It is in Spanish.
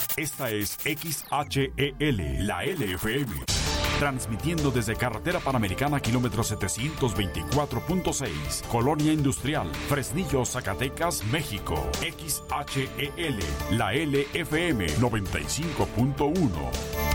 Esta es XHEL, la LFM. Transmitiendo desde Carretera Panamericana, kilómetro 724.6, Colonia Industrial, Fresnillo, Zacatecas, México. XHEL, la LFM 95.1.